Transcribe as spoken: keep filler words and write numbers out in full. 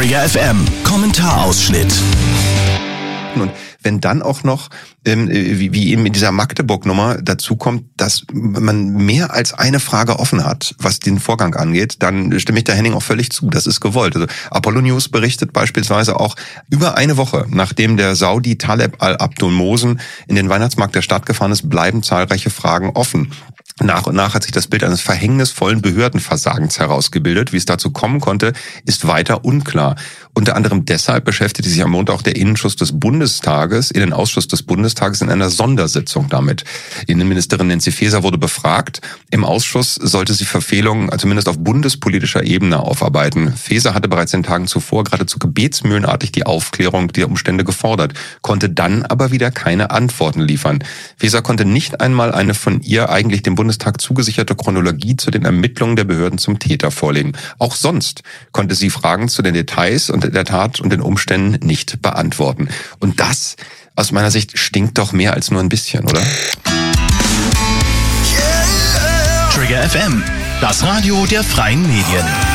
Trigger F M, Kommentarausschnitt. Und wenn dann auch noch, ähm, wie, wie eben in dieser Magdeburg-Nummer dazu kommt, dass man mehr als eine Frage offen hat, was den Vorgang angeht, dann stimme ich der Henning auch völlig zu. Das ist gewollt. Also Apollo News berichtet beispielsweise auch, über eine Woche nachdem der Saudi Taleb al-Abdul Mohsen in den Weihnachtsmarkt der Stadt gefahren ist, bleiben zahlreiche Fragen offen. Nach und nach hat sich das Bild eines verhängnisvollen Behördenversagens herausgebildet. Wie es dazu kommen konnte, ist weiter unklar. Unter anderem deshalb beschäftigte sich am Montag auch der Innenschuss des Bundestages, Innenausschuss des Bundestages in einer Sondersitzung damit. Innenministerin Nancy Faeser wurde befragt. Im Ausschuss sollte sie Verfehlungen zumindest auf bundespolitischer Ebene aufarbeiten. Faeser hatte bereits in den Tagen zuvor geradezu gebetsmühlenartig die Aufklärung der Umstände gefordert, konnte dann aber wieder keine Antworten liefern. Faeser konnte nicht einmal eine von ihr eigentlich dem Bundestag zugesicherte Chronologie zu den Ermittlungen der Behörden zum Täter vorlegen. Auch sonst konnte sie Fragen zu den Details und der Tat und den Umständen nicht beantworten. Und das, aus meiner Sicht, stinkt doch mehr als nur ein bisschen, oder? Trigger F M, das Radio der freien Medien.